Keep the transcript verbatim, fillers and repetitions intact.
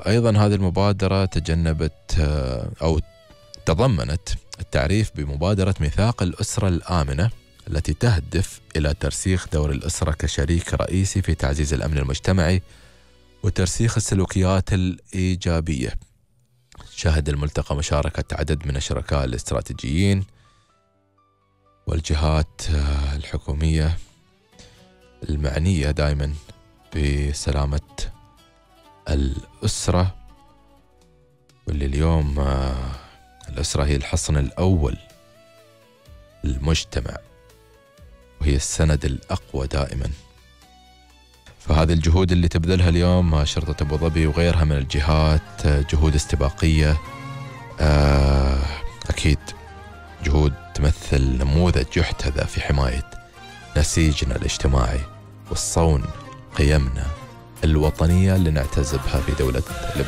أيضا هذه المبادرة تجنبت أو تضمنت التعريف بمبادرة ميثاق الأسرة الآمنة التي تهدف إلى ترسيخ دور الأسرة كشريك رئيسي في تعزيز الأمن المجتمعي وترسيخ السلوكيات الإيجابية. شهد الملتقى مشاركة عدد من الشركاء الاستراتيجيين والجهات الحكومية المعنية دائما بسلامة الأسرة، واللي اليوم الأسرة هي الحصن الأول للمجتمع وهي السند الأقوى دائما. فهذه الجهود اللي تبذلها اليوم شرطة أبو ظبي وغيرها من الجهات جهود استباقية، أكيد جهود تمثل نموذج يحتذى في حماية نسيجنا الاجتماعي والصون قيمنا الوطنية اللي نعتز بها في دولة